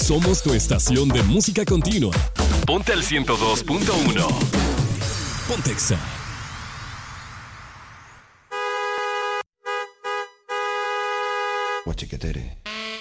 Somos tu estación de música continua. Ponte al 102.1. Ponte Exa. Guachiquetere.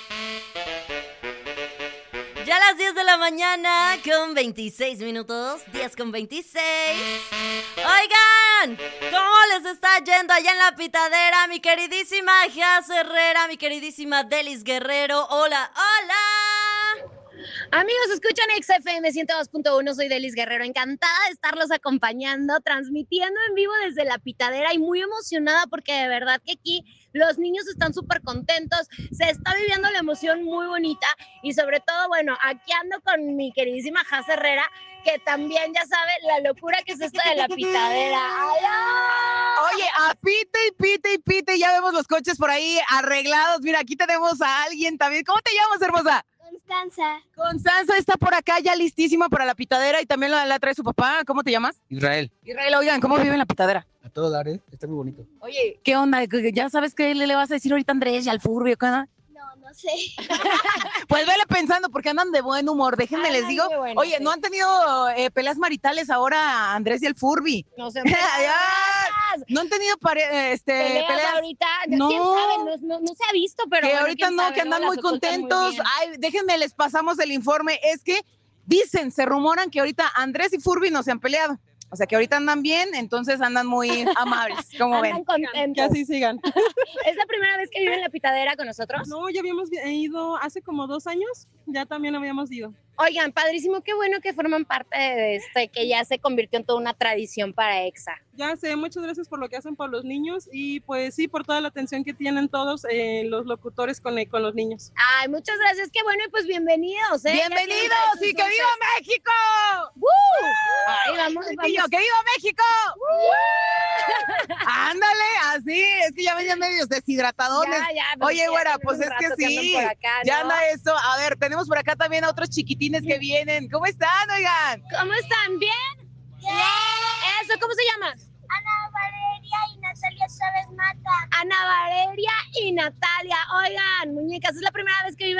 Ya a las 10 de la mañana con 26 minutos, 10 con 26. Oigan, ¿cómo les está yendo allá en la pitadera? Mi queridísima Jaz Herrera, mi queridísima Delis Guerrero. Hola, hola. Amigos, escuchan XFM 102.1, soy Delis Guerrero, encantada de estarlos acompañando, transmitiendo en vivo desde la pitadera y muy emocionada porque de verdad que aquí los niños están súper contentos, se está viviendo la emoción muy bonita y sobre todo, bueno, aquí ando con mi queridísima Jaz Herrera, que también ya sabe la locura que es esto de la pitadera. ¡Aló! Oye, a pite, ya vemos los coches por ahí arreglados. Mira, aquí tenemos a alguien también. ¿Cómo te llamas, hermosa? Constanza está por acá ya listísima para la pitadera y también la trae su papá. ¿Cómo te llamas? Israel. Israel, oigan, ¿cómo vive en la pitadera? A todo dar, está muy bonito. Oye, ¿qué onda? ¿Ya sabes qué le vas a decir ahorita a Andrés y al Furby? No sé. Pues vele pensando porque andan de buen humor, déjenme les digo. Bueno, oye, sí. ¿no han tenido peleas maritales ahora Andrés y el Furby? No sé. ¿No han tenido Peleas peleas? ahorita, No. quién sabe, no se ha visto, pero Que bueno, ahorita quién no, sabe, que andan ¿no? muy Las ocultan muy contentos. bien. Ay, déjenme, les pasamos el informe. Es que dicen, se rumoran que ahorita Andrés y Furby no se han peleado. O sea, que ahorita andan bien, entonces andan muy amables, como ven. Andan contentos. Que así sigan. ¿Es la primera vez que viven en la pitadera con nosotros? No, ya habíamos ido hace como 2 años, ya también habíamos ido. Oigan, padrísimo, qué bueno que forman parte de que ya se convirtió en toda una tradición para EXA. Ya sé, muchas gracias por lo que hacen por los niños y pues sí, por toda la atención que tienen todos los locutores con los niños. Ay, muchas gracias, qué bueno, y pues bienvenidos, ¿eh? ¡Bienvenidos! ¡Y que viva México! Ay, vamos. ¡Que viva México! Ándale, así, es que ya venían medios deshidratadones. Ya, Oye, güera, pues es que sí, por acá, ¿no? ya anda eso. A ver, tenemos por acá también a otros chiquitines que vienen. ¿Cómo están, oigan? ¿Cómo están? ¿Bien? ¡Bien! Eso, ¿cómo se llama? Ana Valeria y Natalia Chávez Mata. Ana Valeria y Natalia. Oigan, muñecas, es la primera vez que viven